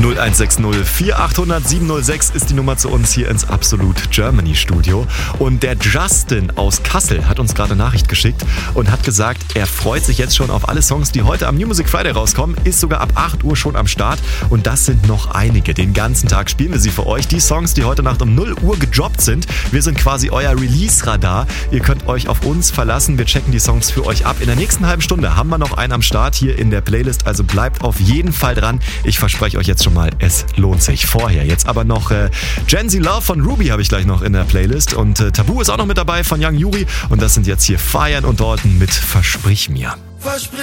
0160 4800 706 ist die Nummer zu uns hier ins Absolut Germany Studio. Und der Justin aus Kassel hat uns gerade eine Nachricht geschickt und hat gesagt, er freut sich jetzt schon auf alle Songs, die heute am New Music Friday rauskommen, ist sogar ab 8 Uhr schon am Start und das sind noch einige. Den ganzen Tag spielen wir sie für euch. Die Songs, die heute Nacht um 0 Uhr gedroppt sind. Wir sind quasi euer Release-Radar. Ihr könnt euch auf uns verlassen. Wir checken die Songs für euch ab. In der nächsten halben Stunde haben wir noch einen am Start hier in der Playlist, also bleibt auf jeden Fall dran. Ich verspreche euch jetzt schon mal, es lohnt sich. Vorher jetzt aber noch Gen Z Love von Ruby habe ich gleich noch in der Playlist und Tabu ist auch noch mit dabei von Young Yuri und das sind jetzt hier Feiern und Dalton mit Versprich mir.